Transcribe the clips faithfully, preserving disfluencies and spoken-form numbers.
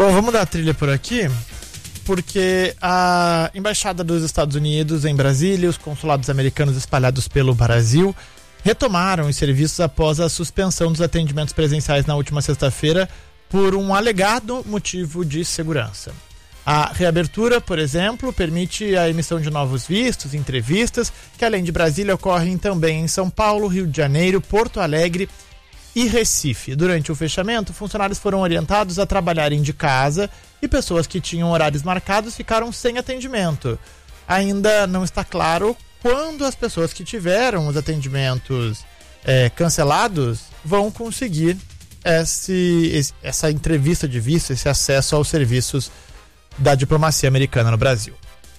Bom, vamos dar a trilha por aqui, porque a Embaixada dos Estados Unidos em Brasília e os consulados americanos espalhados pelo Brasil retomaram os serviços após a suspensão dos atendimentos presenciais na última sexta-feira por um alegado motivo de segurança. A reabertura, por exemplo, permite a emissão de novos vistos, entrevistas, que além de Brasília ocorrem também em São Paulo, Rio de Janeiro, Porto Alegre e Recife. Durante o fechamento, funcionários foram orientados a trabalharem de casa e pessoas que tinham horários marcados ficaram sem atendimento. Ainda não está claro quando as pessoas que tiveram os atendimentos é, cancelados vão conseguir esse, esse, essa entrevista de visto, esse acesso aos serviços da diplomacia americana no Brasil.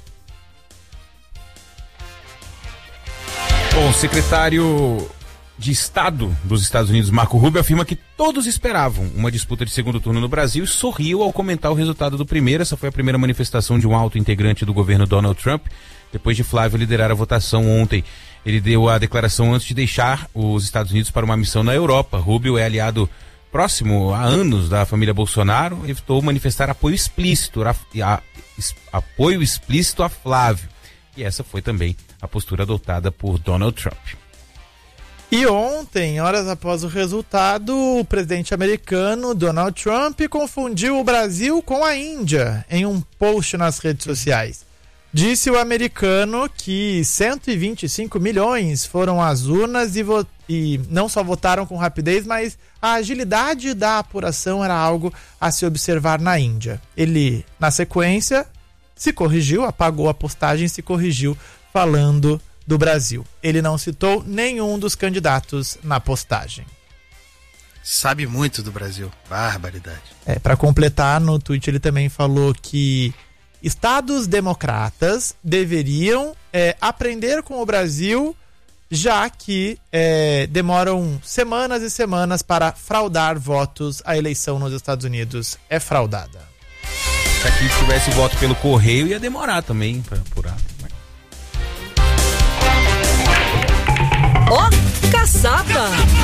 Bom, o secretário de Estado dos Estados Unidos, Marco Rubio, afirma que todos esperavam uma disputa de segundo turno no Brasil e sorriu ao comentar o resultado do primeiro. Essa foi a primeira manifestação de um alto integrante do governo Donald Trump, depois de Flávio liderar a votação ontem. Ele deu a declaração antes de deixar os Estados Unidos para uma missão na Europa. Rubio é aliado próximo há anos da família Bolsonaro, evitou manifestar apoio explícito a, a, a, apoio explícito a Flávio. E essa foi também a postura adotada por Donald Trump. E ontem, horas após o resultado, o presidente americano Donald Trump confundiu o Brasil com a Índia em um post nas redes sociais. Disse o americano que cento e vinte e cinco milhões foram às urnas e, vo- e não só votaram com rapidez, mas a agilidade da apuração era algo a se observar na Índia. Ele, na sequência, se corrigiu, apagou a postagem e se corrigiu falando do Brasil. Ele não citou nenhum dos candidatos na postagem. Sabe muito do Brasil. Barbaridade. É, para completar, no tweet ele também falou que estados democratas deveriam é, aprender com o Brasil, já que é, demoram semanas e semanas para fraudar votos. A eleição nos Estados Unidos é fraudada. Se aqui tivesse voto pelo correio, ia demorar também para apurar. Ó, caçapa!